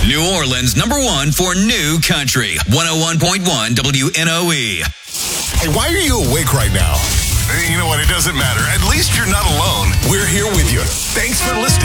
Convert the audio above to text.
New Orleans #1 for New Country. 101.1 WNOE. Hey, why are you awake right now? You know what? It doesn't matter. At least you're not alone. We're here with you. Thanks for listening.